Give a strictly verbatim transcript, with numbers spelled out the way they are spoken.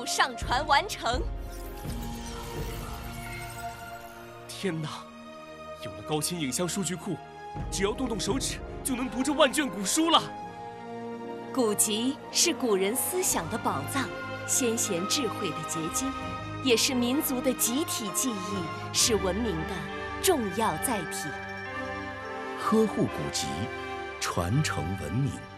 务上传完成。 天哪！有了高清影像数据库，只要动动手指就能读这万卷古书了。 古籍是古人思想的宝藏，先贤智慧的结晶，也是民族的集体记忆，是文明的重要载体。 呵护古籍，传承文明。